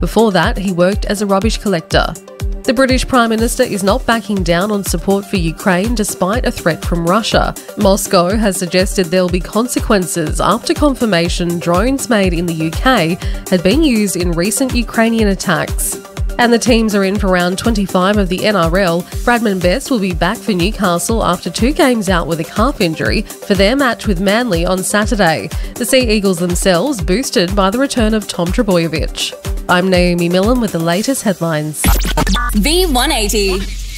Before that, he worked as a rubbish collector. The British Prime Minister is not backing down on support for Ukraine despite a threat from Russia. Moscow has suggested there will be consequences after confirmation drones made in the UK had been used in recent Ukrainian attacks. And the teams are in for round 25 of the NRL. Bradman Best will be back for Newcastle after 2 games out with a calf injury for their match with Manly on Saturday. The Sea Eagles themselves boosted by the return of Tom Trbojevic. I'm Naomi Millen with the latest headlines. V180.